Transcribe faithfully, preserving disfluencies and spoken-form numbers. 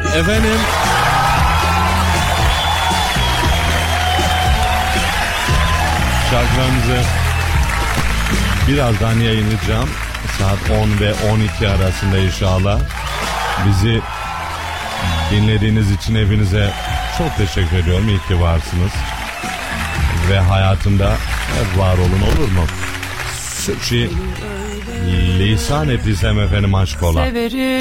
Efendim? Şarkılarımızı birazdan yayınlayacağım. Saat on ve on iki arasında inşallah. Bizi dinlediğiniz için hepinize çok teşekkür ediyorum. İyi ki varsınız. Ve hayatımda hep var olun, olur mu? Sütçü lisan ettiysem efendim aşk ola.